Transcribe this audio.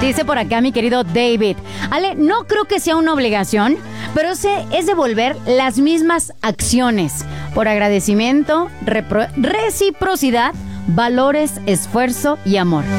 Dice por acá mi querido David. Ale, no creo que sea una obligación, pero es devolver las mismas acciones por agradecimiento, reciprocidad, valores, esfuerzo y amor.